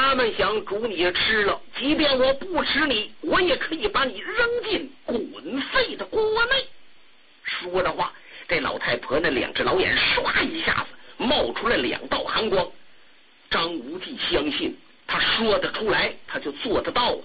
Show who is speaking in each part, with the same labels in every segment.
Speaker 1: 他们想煮你吃了，即便我不吃你，我也可以把你扔进滚沸的锅内。说的话，这老太婆那两只老眼唰一下子冒出来2道寒光。张无忌相信他说得出来，他就做得到啊。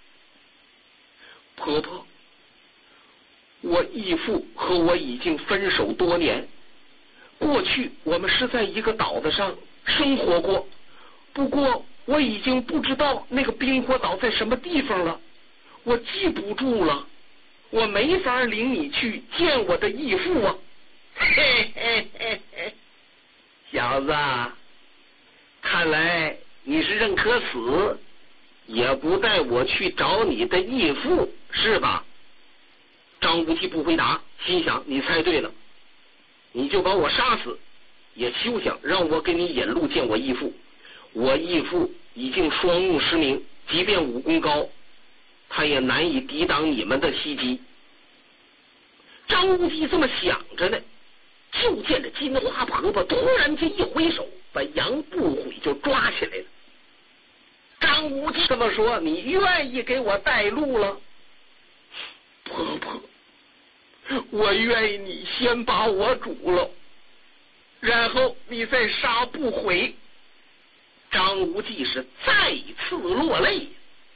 Speaker 1: 婆婆，我义父和我已经分手多年，过去我们是在一个岛子上生活过，不过我已经不知道那个冰火岛在什么地方了，我记不住了，我没法领你去见我的义父啊。嘿嘿嘿嘿，小子，看来你是认可死，也不带我去找你的义父，是吧？张无忌不回答，心想你猜对了，你就把我杀死，也休想让我给你引路见我义父。我义父已经双目失明，即便武功高，他也难以抵挡你们的袭击。张无忌这么想着呢，就见着金花婆婆突然间一挥手，把杨不悔就抓起来了。张无忌这么说，你愿意给我带路了？婆婆，我愿意你先把我煮了，然后你再杀不悔。张无忌是再次落泪。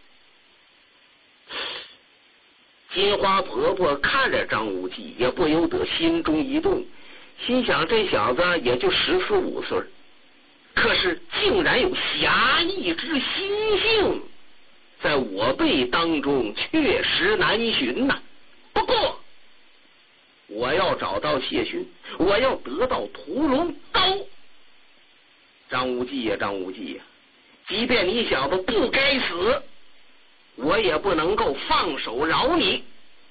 Speaker 1: 金花婆婆看着张无忌，也不由得心中一动，心想这小子也就14、15岁，可是竟然有侠义之心性，在我辈当中确实难寻呐。不过我要找到谢逊，我要得到屠龙刀。张无忌呀，张无忌呀，即便你小子不该死，我也不能够放手饶你。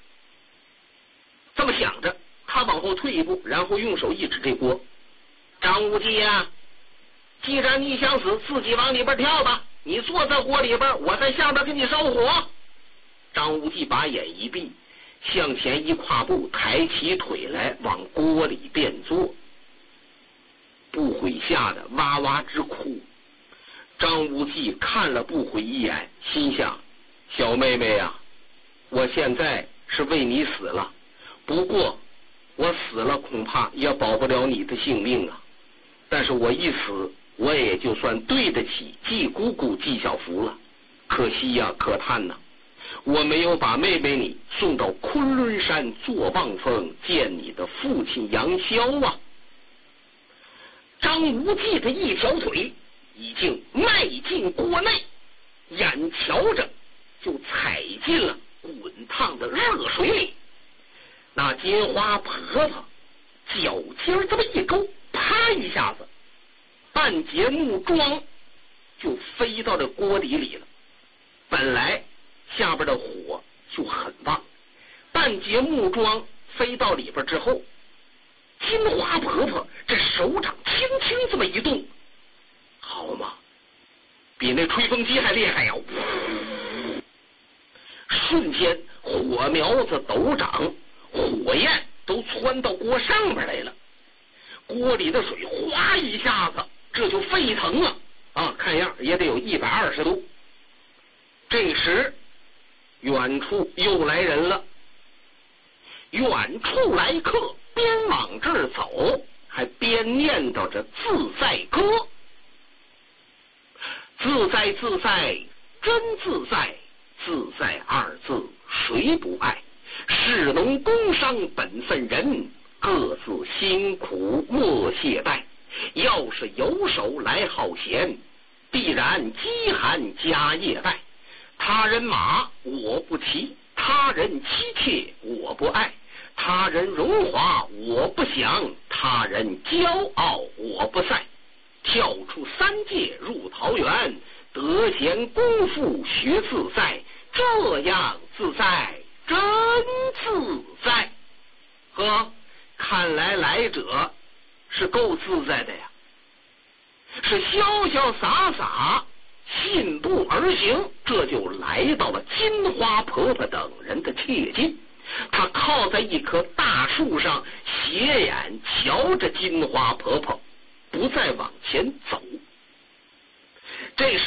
Speaker 1: 这么想着，他往后退一步，然后用手一指这锅。张无忌呀，既然你想死，自己往里边跳吧，你坐在锅里边，我在下边给你烧火。张无忌把眼一闭，向前一跨步，抬起腿来往锅里便坐。不悔吓得哇哇直哭。张无忌看了不悔一眼，心想小妹妹呀，我现在是为你死了，不过我死了恐怕也保不了你的性命啊，但是我一死，我也就算对得起季姑姑季小福了。可惜呀，可叹呐，我没有把妹妹你送到昆仑山做望风见你的父亲杨逍啊。张无忌的一条腿已经迈进锅内，眼瞧着就踩进了滚烫的热水里。那金花婆婆脚尖这么一勾，啪一下子，半截木桩就飞到这锅底里了。本来下边的火就很旺，半截木桩飞到里边之后，金花婆婆这手掌轻轻这么一动，好嘛，比那吹风机还厉害呀！瞬间火苗子陡长，火焰都窜到锅上边来了，锅里的水哗一下子这就沸腾了啊，看样也得有120度。这时远处又来人了，远处来客边往这儿走，还边念叨着自在歌。自在自在真自在，自在二字谁不爱？士农工商本分人，各自辛苦莫懈怠。要是游手来好闲，必然饥寒家业败。他人马我不骑，他人妻妾我不爱，他人荣华我不享，他人骄傲我不赛。跳出3界入桃源，得闲功夫学自在，这样自在真自在。呵，看来来者是够自在的呀，是潇潇洒洒信步而行，这就来到了金花婆婆等人的切近。他靠在一棵大树上，斜眼瞧着金花婆婆，不再往前走。这时